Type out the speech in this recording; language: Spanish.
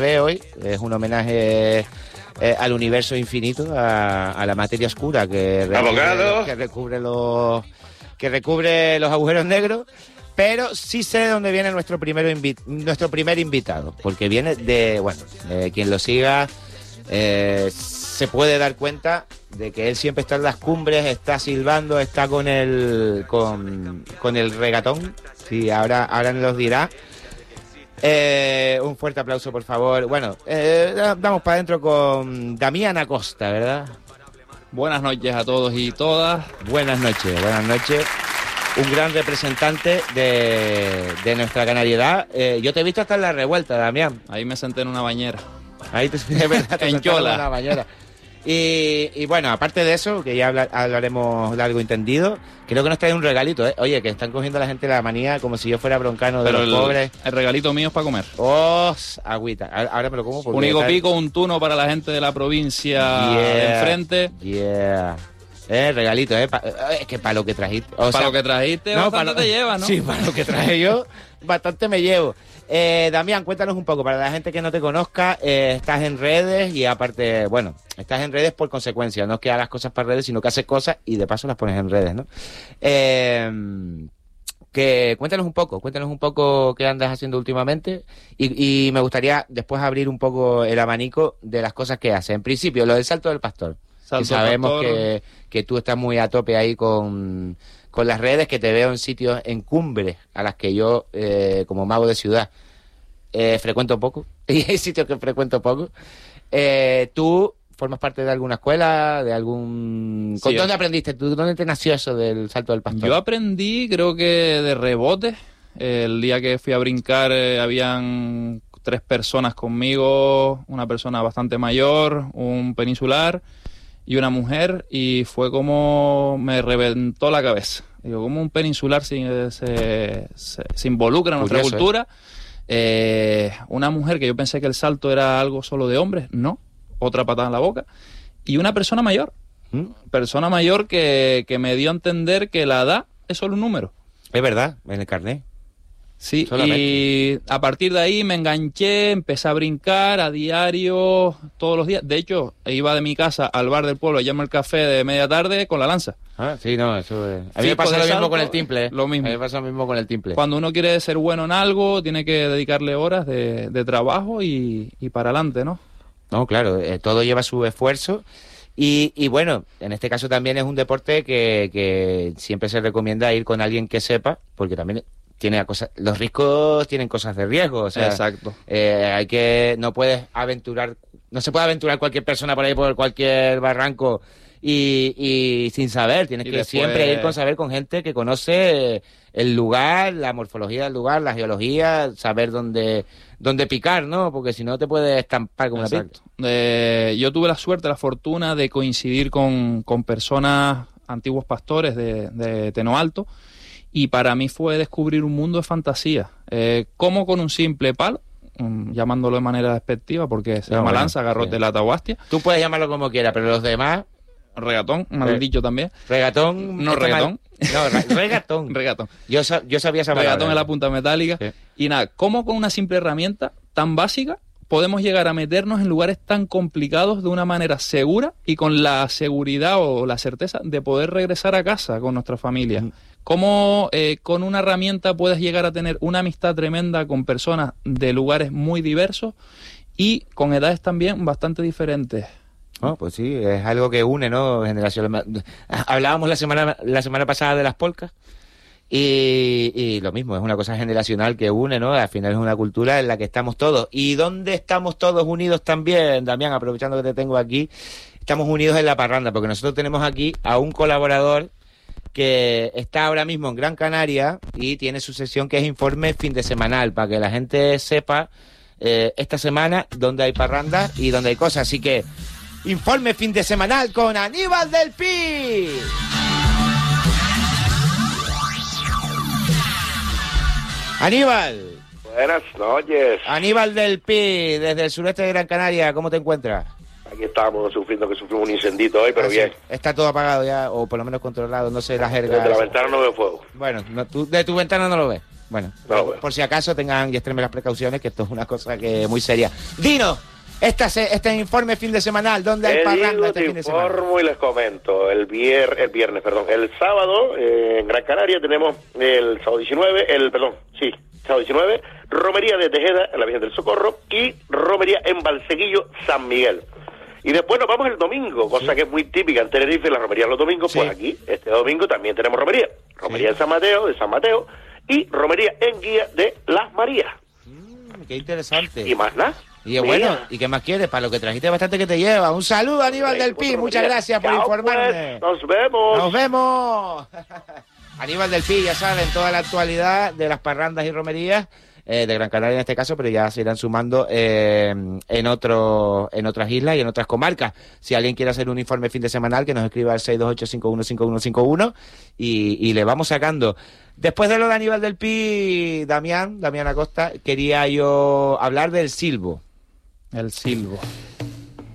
hoy es un homenaje al universo infinito, a la materia oscura que recubre los agujeros negros. Pero sí sé de dónde viene nuestro primer invitado, porque viene quien lo siga se puede dar cuenta de que él siempre está en las cumbres, está silbando, está con el regatón. Sí, ahora nos dirá. Un fuerte aplauso, por favor. Bueno, vamos para adentro con Damián Acosta, ¿verdad? Buenas noches a todos y todas. Buenas noches. Un gran representante de nuestra canariedad. Yo te he visto hasta en la revuelta, Damián. Ahí me senté en una bañera. Ahí es verdad, te en Chola. En una bañera. Y bueno, aparte de eso, que ya hablaremos largo y tendido, creo que nos trae un regalito, ¿eh? Oye, que están cogiendo a la gente la manía como si yo fuera broncano de los pobres. El regalito mío es para comer. Agüita. Ahora me lo como porque... Un higo pico, un tuno para la gente de la provincia de enfrente. Regalito, es que para lo que trajiste... Lo que trajiste, no, bastante te llevas, ¿no? Sí, para lo que traje yo, bastante me llevo. Damián, cuéntanos un poco, para la gente que no te conozca, estás en redes y aparte, bueno, estás en redes por consecuencia, no es que hagas cosas para redes, sino que haces cosas y de paso las pones en redes, ¿no? Cuéntanos un poco qué andas haciendo últimamente y me gustaría después abrir un poco el abanico de las cosas que haces. En principio, lo del Salto del Pastor. Que sabemos que tú estás muy a tope ahí con las redes, que te veo en sitios, en cumbres, a las que yo, como mago de ciudad, frecuento poco, y hay sitios que frecuento poco. ¿Tú formas parte de alguna escuela, de algún...? Sí, ¿dónde aprendiste tú? ¿Dónde te nació eso del Salto del Pastor? Yo aprendí, creo que de rebote. El día que fui a brincar habían 3 personas conmigo, una persona bastante mayor, un peninsular y una mujer, y fue como me reventó la cabeza. Digo, como un peninsular se involucra en nuestra cultura. Una mujer que yo pensé que el salto era algo solo de hombres, no, otra patada en la boca, y una persona mayor, que me dio a entender que la edad es solo un número. Es verdad, en el carnet. Sí, y a partir de ahí me enganché, empecé a brincar a diario, todos los días. De hecho, iba de mi casa al bar del pueblo, llamo el café de media tarde con la lanza. Ah, sí, no, eso es... A mí me pasa lo mismo con el timple. Lo mismo. A mí me pasa lo mismo con el timple. Cuando uno quiere ser bueno en algo, tiene que dedicarle horas de trabajo y para adelante, ¿no? No, claro, todo lleva su esfuerzo. Y bueno, en este caso también es un deporte que siempre se recomienda ir con alguien que sepa, porque también... los riscos tienen cosas de riesgo, o sea, exacto. No se puede aventurar cualquier persona por ahí por cualquier barranco y sin saber, tienes que siempre ir con gente que conoce el lugar, la morfología del lugar, la geología, saber dónde picar, ¿no? Porque si no te puedes estampar como una piedra. Yo tuve la suerte, la fortuna de coincidir con personas, antiguos pastores de Teno Alto. Y para mí fue descubrir un mundo de fantasía. Como con un simple palo, llamándolo de manera despectiva, porque se llama lanza, garrote, lata o hastia. Tú puedes llamarlo como quieras, pero los demás... Regatón, mal dicho también. Regatón... No, regatón. Regatón. Regatón. Yo sabía esa palabra. Regatón es la punta metálica. Sí. Y nada, ¿cómo con una simple herramienta tan básica podemos llegar a meternos en lugares tan complicados de una manera segura y con la seguridad o la certeza de poder regresar a casa con nuestra familia? ¿Cómo con una herramienta puedes llegar a tener una amistad tremenda con personas de lugares muy diversos y con edades también bastante diferentes? Oh, pues sí, es algo que une, ¿no? Generación. Hablábamos la semana pasada de las polcas y lo mismo, es una cosa generacional que une, ¿no? Al final es una cultura en la que estamos todos. ¿Y dónde estamos todos unidos también, Damián? Aprovechando que te tengo aquí, estamos unidos en la parranda, porque nosotros tenemos aquí a un colaborador que está ahora mismo en Gran Canaria y tiene su sección que es Informe Fin de Semanal, para que la gente sepa esta semana dónde hay parrandas y dónde hay cosas. Así que, Informe Fin de Semanal con Aníbal del Pi. Aníbal. Buenas noches. Aníbal del Pi, desde el sureste de Gran Canaria, ¿cómo te encuentras? Aquí estamos sufrimos un incendito hoy, pero bien. Está todo apagado ya, o por lo menos controlado, no sé la jerga. Desde la ventana no veo fuego. Bueno, tú de tu ventana no lo ves. Bueno, No, bueno. por si acaso tengan y extremen las precauciones, que esto es una cosa que es muy seria. Dino, este informe fin de semanal, ¿dónde hay parranda este fin de semana? Informo y les comento. El sábado en Gran Canaria tenemos el sábado 19, sábado 19, romería de Tejeda en la Virgen del Socorro y romería en Valsequillo, San Miguel. Y después nos vamos el domingo, cosa que es muy típica en Tenerife, la romería los domingos, pues aquí, este domingo también tenemos romería. Romería en San Mateo, y romería en Guía de Las Marías. Qué interesante. Y más nada. Y bueno, ¿y qué más quieres? Para lo que trajiste bastante que te lleva. Un saludo, Aníbal del Pi, muchas gracias por informarme. Pues, nos vemos. ¡Nos vemos! Aníbal del Pi, ya saben, toda la actualidad de las parrandas y romerías de Gran Canaria en este caso, pero ya se irán sumando en otras islas y en otras comarcas. Si alguien quiere hacer un informe fin de semanal, que nos escriba al 628-515151 y le vamos sacando. Después de lo de Aníbal del Pi, Damián Acosta, quería yo hablar del silbo. El silbo.